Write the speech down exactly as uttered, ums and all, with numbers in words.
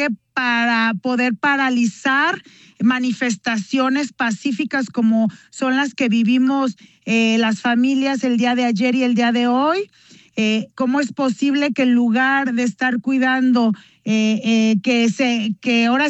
llegue para poder paralizar manifestaciones pacíficas como son las que vivimos eh, las familias el día de ayer y el día de hoy. Eh, ¿Cómo es posible que en lugar de estar cuidando eh, eh, que se que ahora